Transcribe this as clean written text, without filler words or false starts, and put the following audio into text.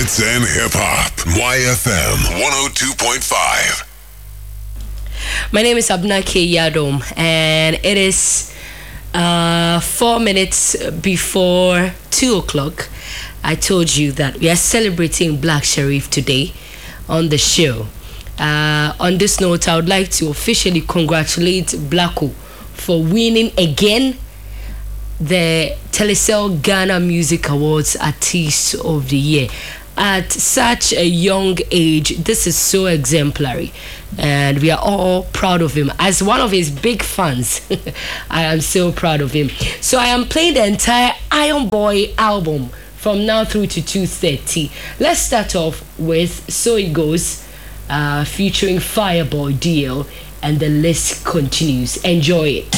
hits and hip hop. YFM 102.5. My name is Abna K. Yadom, and it is 4 minutes before 2 o'clock. I told you that we are celebrating Black Sherif today on the show. On this note, I would like to officially congratulate Blacko for winning again the Telecel Ghana Music Awards Artist of the Year. At such a young age, this is so exemplary, and we are all proud of him. As one of his big fans, I am so proud of him. So I am playing the entire Iron Boy album from now through to 2:30. Let's start off with So It Goes, featuring Fireboy DL, and the list continues. Enjoy it.